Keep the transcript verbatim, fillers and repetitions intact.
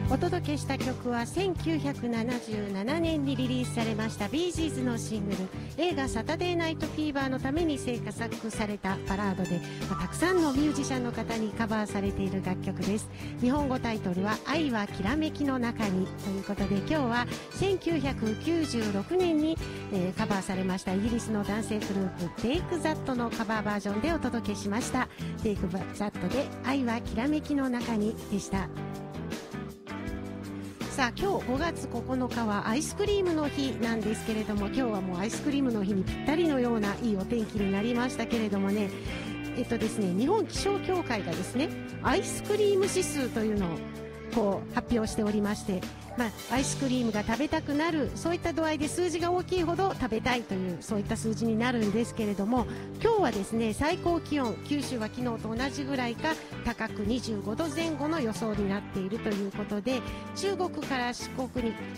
お届けした曲はせんきゅうひゃくななじゅうななねんにリリースされましたビージーズのシングル、映画サタデーナイトフィーバーのために制作されたバラードで、たくさんのミュージシャンの方にカバーされている楽曲です。日本語タイトルは愛はきらめきの中にということで、今日はせんきゅうひゃくきゅうじゅうろくねんに、えー、カバーされましたイギリスの男性グループテイクザットのカバーバージョンでお届けしました。テイクザットで愛はきらめきの中にでした。さあ今日ごがつここのかはアイスクリームの日なんですけれども、今日はもうアイスクリームの日にぴったりのようないいお天気になりましたけれどもね、えっとですね日本気象協会がですねアイスクリーム指数というのをこう発表しておりまして、まあ、アイスクリームが食べたくなる、そういった度合いで数字が大きいほど食べたいという、そういった数字になるんですけれども、今日はですね最高気温、九州は昨日と同じぐらいか高くにじゅうごどぜん後の予想になっているということで、中国から四国に